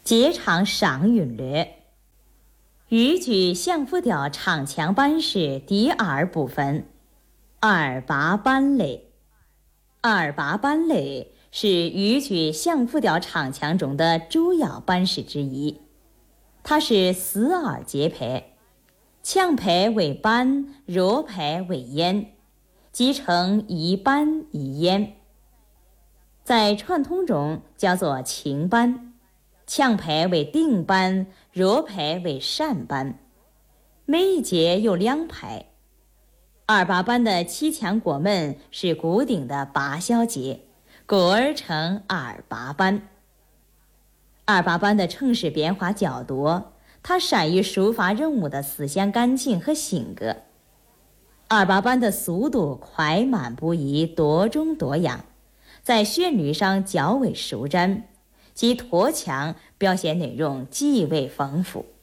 结场赏韵略。豫剧相扑调唱腔班式第二部分，二八班类。二八班类是豫剧相扑调唱腔中的主要班式之一，它是四二节拍，强拍为班，弱拍为咽，即称一班一咽。在传统中叫做清班，强拍为定班，弱拍为善班，每一节有2拍。二八班的起腔过门是固定的8小节，故而称二八班。二八班的程式变化较多，它善于抒发人物的思想感情和性格。二八班的速度快慢不一，多种多样，在旋律上较为舒展，其拖腔表现内容极为丰富。